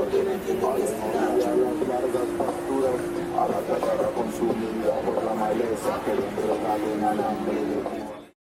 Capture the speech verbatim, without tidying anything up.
las largas pasturas, a la tierra consumida por la maleza que le entregaron al hambre de